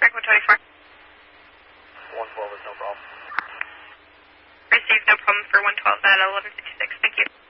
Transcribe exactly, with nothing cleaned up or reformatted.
check with twenty-four. one twelve is no problem.